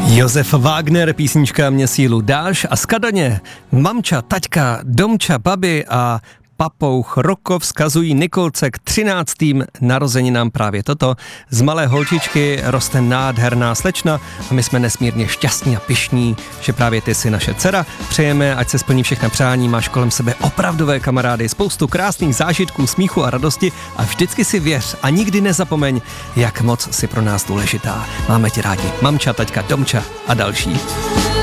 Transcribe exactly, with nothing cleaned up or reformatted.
Josef Wagner, písnička Mě sílu dáš a skadaně mamča, taťka, domča, babi a papouch Roko vzkazují Nikolce k třináctým narozeninám právě toto. Z malé holčičky roste nádherná slečna a my jsme nesmírně šťastní a pyšní, že právě ty jsi naše dcera. Přejeme, ať se splní všechna přání, máš kolem sebe opravdové kamarády, spoustu krásných zážitků, smíchu a radosti a vždycky si věř a nikdy nezapomeň, jak moc jsi pro nás důležitá. Máme tě rádi, mamča, taťka, domča a další.